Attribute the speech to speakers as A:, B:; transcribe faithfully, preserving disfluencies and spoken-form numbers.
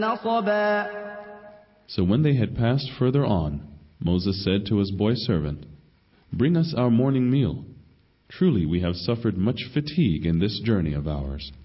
A: نصبا.
B: So when they had passed further on, Moses said to his boy servant, "Bring us our morning meal. Truly we have suffered much fatigue in this journey of ours."